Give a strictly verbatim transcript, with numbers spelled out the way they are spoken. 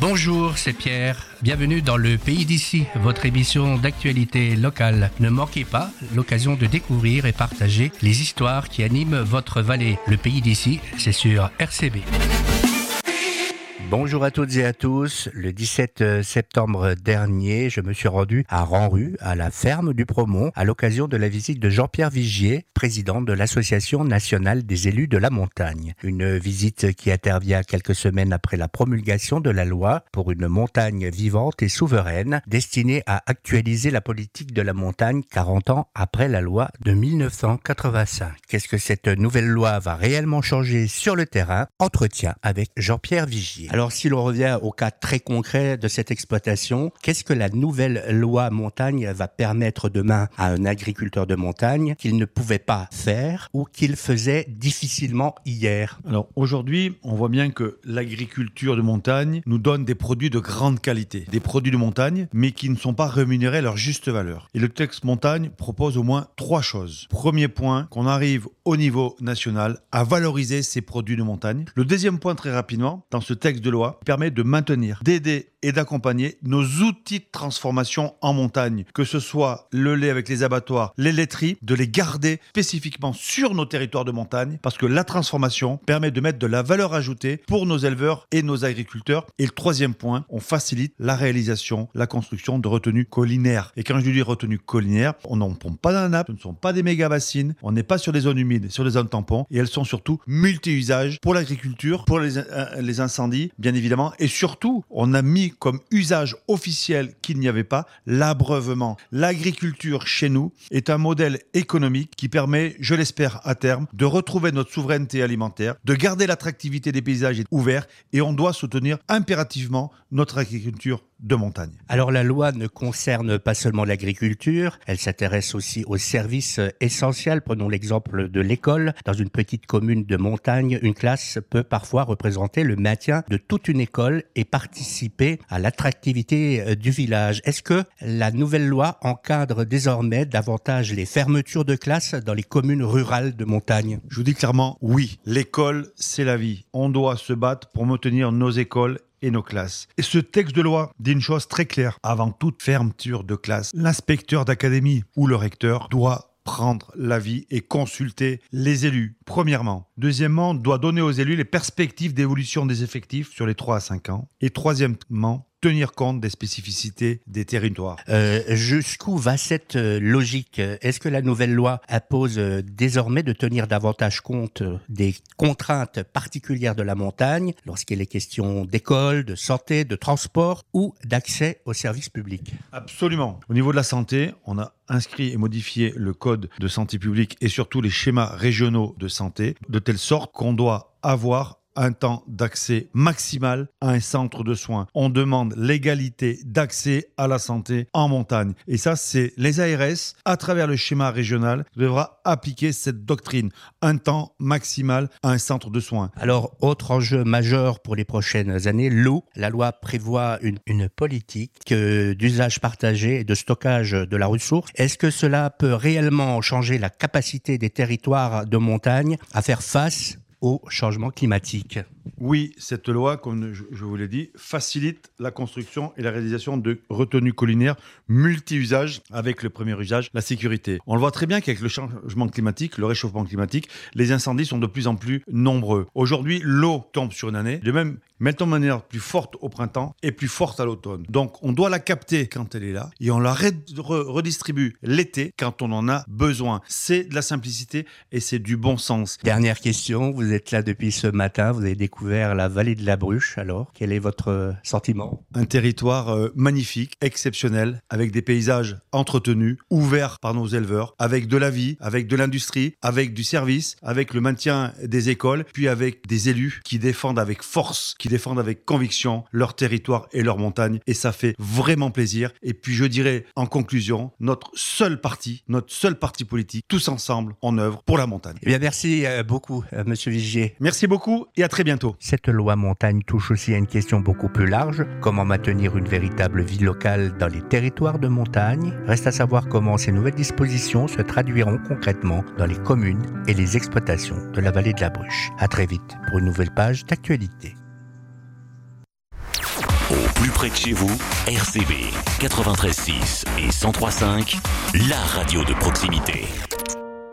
Bonjour, c'est Pierre. Bienvenue dans le Pays d'ici, votre émission d'actualité locale. Ne manquez pas l'occasion de découvrir et partager les histoires qui animent votre vallée. Le Pays d'ici, c'est sur R C B. Bonjour à toutes et à tous. Le dix-sept septembre dernier, je me suis rendu à Ranru, à la ferme du Promont, à l'occasion de la visite de Jean-Pierre Vigier, président de l'Association nationale des élus de la montagne. Une visite qui intervient quelques semaines après la promulgation de la loi pour une montagne vivante et souveraine, destinée à actualiser la politique de la montagne quarante ans après la loi de dix-neuf cent quatre-vingt-cinq. Qu'est-ce que cette nouvelle loi va réellement changer sur le terrain? Entretien avec Jean-Pierre Vigier. Alors, si l'on revient au cas très concret de cette exploitation, qu'est-ce que la nouvelle loi montagne va permettre demain à un agriculteur de montagne qu'il ne pouvait pas faire ou qu'il faisait difficilement hier? Alors aujourd'hui, on voit bien que l'agriculture de montagne nous donne des produits de grande qualité, des produits de montagne, mais qui ne sont pas rémunérés à leur juste valeur. Et le texte montagne propose au moins trois choses. Premier point, qu'on arrive au niveau national à valoriser ces produits de montagne. Le deuxième point, très rapidement, dans ce texte de loi, permet de maintenir, d'aider et d'accompagner nos outils de transformation en montagne, que ce soit le lait avec les abattoirs, les laiteries, de les garder spécifiquement sur nos territoires de montagne, parce que la transformation permet de mettre de la valeur ajoutée pour nos éleveurs et nos agriculteurs. Et le troisième point, on facilite la réalisation, la construction de retenues collinaires. Et quand je dis retenues collinaires, on n'en pompe pas dans la nappe, ce ne sont pas des méga-bassines, on n'est pas sur des zones humides, sur des zones tampons, et elles sont surtout multi-usages pour l'agriculture, pour les, euh, les incendies, bien évidemment, et surtout, on a mis comme usage officiel qu'il n'y avait pas l'abreuvement. L'agriculture chez nous est un modèle économique qui permet, je l'espère à terme, de retrouver notre souveraineté alimentaire, de garder l'attractivité des paysages ouverts, et on doit soutenir impérativement notre agriculture de montagne. Alors la loi ne concerne pas seulement l'agriculture, elle s'intéresse aussi aux services essentiels. Prenons l'exemple de l'école. Dans une petite commune de montagne, une classe peut parfois représenter le maintien de toute une école et participer à l'attractivité du village. Est-ce que la nouvelle loi encadre désormais davantage les fermetures de classes dans les communes rurales de montagne? Je vous dis clairement oui, l'école c'est la vie. On doit se battre pour maintenir nos écoles et nos classes. Et ce texte de loi dit une chose très claire. Avant toute fermeture de classe, l'inspecteur d'académie ou le recteur doit prendre l'avis et consulter les élus, premièrement. Deuxièmement, doit donner aux élus les perspectives d'évolution des effectifs sur les trois à cinq ans. Et troisièmement, tenir compte des spécificités des territoires. Euh, jusqu'où va cette logique? Est-ce que la nouvelle loi impose désormais de tenir davantage compte des contraintes particulières de la montagne lorsqu'il est question d'école, de santé, de transport ou d'accès aux services publics? Absolument. Au niveau de la santé, on a inscrit et modifié le code de santé publique et surtout les schémas régionaux de santé, de telle sorte qu'on doit avoir un temps d'accès maximal à un centre de soins. On demande l'égalité d'accès à la santé en montagne. Et ça, c'est les A R S, à travers le schéma régional, devra appliquer cette doctrine. Un temps maximal à un centre de soins. Alors, autre enjeu majeur pour les prochaines années, l'eau. La loi prévoit une, une politique d'usage partagé et de stockage de la ressource. Est-ce que cela peut réellement changer la capacité des territoires de montagne à faire face au changement climatique? Oui, cette loi, comme je vous l'ai dit, facilite la construction et la réalisation de retenues collinaires multi-usages avec le premier usage, la sécurité. On le voit très bien qu'avec le changement climatique, le réchauffement climatique, les incendies sont de plus en plus nombreux. Aujourd'hui, l'eau tombe sur une année, de même, mais elle tombe de manière plus forte au printemps et plus forte à l'automne. Donc, on doit la capter quand elle est là et on la redistribue l'été quand on en a besoin. C'est de la simplicité et c'est du bon sens. Dernière question, vous êtes là depuis ce matin, vous avez découvert la vallée de la Bruche, alors quel est votre sentiment? Un territoire euh, magnifique, exceptionnel, avec des paysages entretenus, ouverts par nos éleveurs, avec de la vie, avec de l'industrie, avec du service, avec le maintien des écoles, puis avec des élus qui défendent avec force, qui défendent avec conviction leur territoire et leur montagne. Et ça fait vraiment plaisir. Et puis je dirais en conclusion, notre seul parti, notre seul parti politique, tous ensemble en œuvre pour la montagne. Eh bien, merci beaucoup, euh, Monsieur Vigier. Merci beaucoup et à très bientôt. Cette loi montagne touche aussi à une question beaucoup plus large. Comment maintenir une véritable vie locale dans les territoires de montagne? Reste à savoir comment ces nouvelles dispositions se traduiront concrètement dans les communes et les exploitations de la vallée de la Bruche. À très vite pour une nouvelle page d'actualité. plus près de chez vous, R C B quatre-vingt-treize six et cent trois cinq, la radio de proximité.